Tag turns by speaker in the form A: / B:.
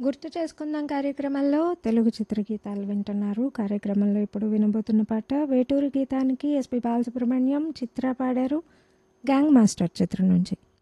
A: గుర్తు చేసుకుందాం కార్యక్రమంలో తెలుగు చిత్రగీతాలు వింటున్నారు. కార్యక్రమంలో ఇప్పుడు వినబోతున్న పాట వేటూరి గీతానికి ఎస్పి బాలసుబ్రహ్మణ్యం చిత్ర పాడారు. గ్యాంగ్ మాస్టర్ చిత్రం నుంచి.